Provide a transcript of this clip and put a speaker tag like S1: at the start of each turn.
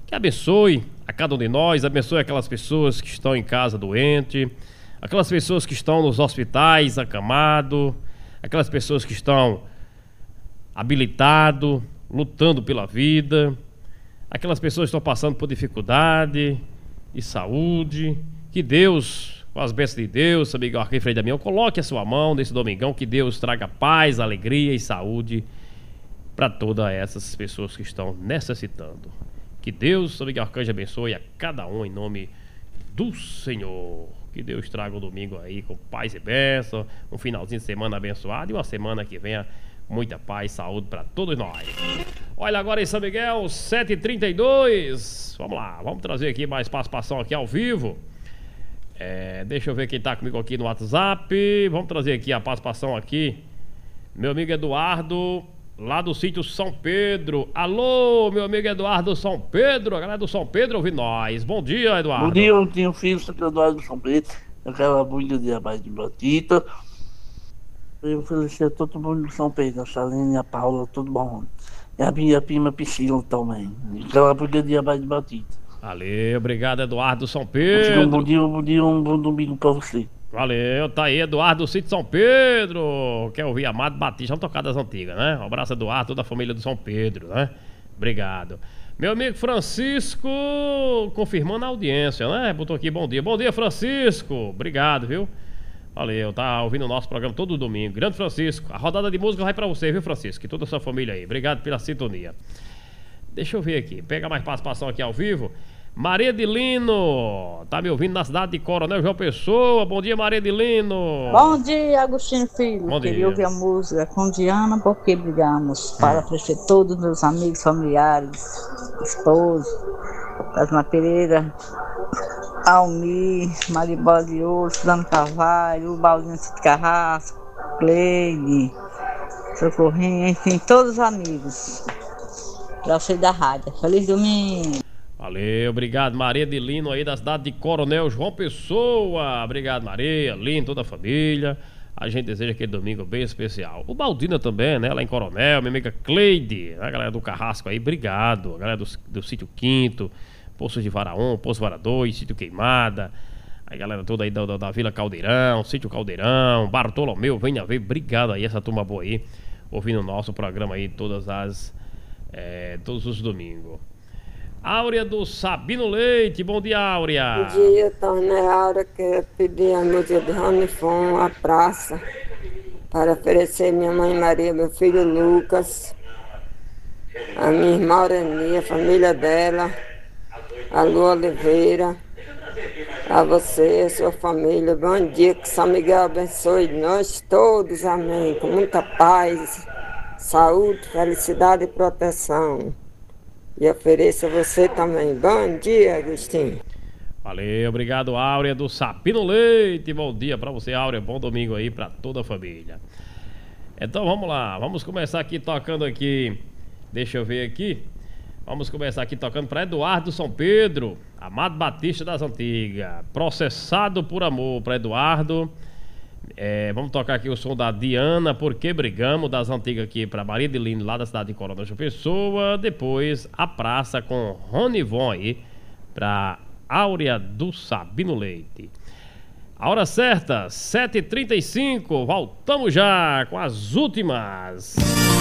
S1: que abençoe a cada um de nós, abençoe aquelas pessoas que estão em casa doente, aquelas pessoas que estão nos hospitais acamado, aquelas pessoas que estão habilitado, lutando pela vida, aquelas pessoas que estão passando por dificuldade de saúde. Que Deus, com as bênçãos de Deus, São Miguel Arcanjo Frei Damião, coloque a sua mão nesse domingão, que Deus traga paz, alegria e saúde para todas essas pessoas que estão necessitando. Que Deus, São Miguel Arcanjo, abençoe a cada um em nome do Senhor. Que Deus traga o domingo aí com paz e bênção, um finalzinho de semana abençoado e uma semana que venha muita paz e saúde para todos nós. Olha agora em São Miguel, 7h32. Vamos lá, vamos trazer aqui mais participação aqui ao vivo. Deixa eu ver quem tá comigo aqui no WhatsApp. Vamos trazer aqui a participação aqui. Meu amigo Eduardo, lá do sítio São Pedro. Alô, meu amigo Eduardo São Pedro. A galera do São Pedro ouve nós. Bom dia, Eduardo.
S2: Bom dia, eu tenho um filho, Santo Eduardo do São Pedro. Aquela bolha de abaixo de Batista. Eu felicito a todo mundo do São Pedro, a Salene, a Paula, tudo bom. E a minha prima Priscila também. Aquela bolha de abaixo de Batista.
S1: Valeu, obrigado, Eduardo São Pedro.
S2: Um bom dia, um bom domingo pra você.
S1: Valeu, tá aí Eduardo do sítio São Pedro. Quer ouvir Amado Batista, vamos tocar das antigas, né? Um abraço, Eduardo, toda a família do São Pedro, né? Obrigado. Meu amigo Francisco, confirmando a audiência, né? Botou aqui bom dia, Francisco. Obrigado, viu? Valeu, tá ouvindo o nosso programa todo domingo. Grande Francisco, a rodada de música vai pra você, viu, Francisco? E toda a sua família aí. Obrigado pela sintonia. Deixa eu ver aqui, pega mais participação aqui ao vivo. Maria de Lino, tá me ouvindo na cidade de Coronel João Pessoa. Bom dia, Maria de Lino.
S3: Bom dia, Agostinho Filho.
S1: Bom dia.
S3: Queria ouvir a música com Diana, porque brigamos. Para oferecer todos os meus amigos, familiares, esposo, Tasma Pereira, Almir, Maribola de Ouro, Suzano Carvalho, o Baldinho de Carrasco, Cleide, Socorrinho, enfim, todos os amigos. Pra você da rádio. Feliz domingo.
S1: Valeu, obrigado, Maria de Lino aí da cidade de Coronel João Pessoa. Obrigado, Maria, Lino, toda a família. A gente deseja aquele domingo bem especial. O Baldina também, né, lá em Coronel, minha amiga Cleide, a galera do Carrasco aí, obrigado. A galera do Sítio Quinto, Poços de Vara 1, Poço Vara 2, Sítio Queimada. A galera toda aí da Vila Caldeirão, Sítio Caldeirão, Bartolomeu, venha ver, obrigado aí, essa turma boa aí, ouvindo o nosso programa aí todos os domingos. Áurea do Sabino Leite, bom dia, Áurea.
S4: Bom dia, Torné Áurea, quero pedir a música de Ronifon, A Praça, para oferecer minha mãe Maria, meu filho Lucas, a minha irmã Aurenia, a família dela, a Lu Oliveira, a você, a sua família. Bom dia, que São Miguel abençoe nós todos, amém, com muita paz, saúde, felicidade e proteção. E ofereço a você também. Bom dia, Agostinho.
S1: Valeu, obrigado, Áurea do Sabino Leite. Bom dia pra você, Áurea. Bom domingo aí pra toda a família. Então vamos lá, vamos começar aqui tocando aqui. Deixa eu ver aqui. Vamos começar aqui tocando pra Eduardo São Pedro, Amado Batista das Antigas. Processado por amor pra Eduardo. Vamos tocar aqui o som da Diana, Porque Brigamos, das Antigas aqui pra Maria de Lino, lá da cidade de Coronel João Pessoa. Depois A Praça com Ronivon aí pra Áurea do Sabino Leite. A hora certa, 7h35, voltamos já com as últimas.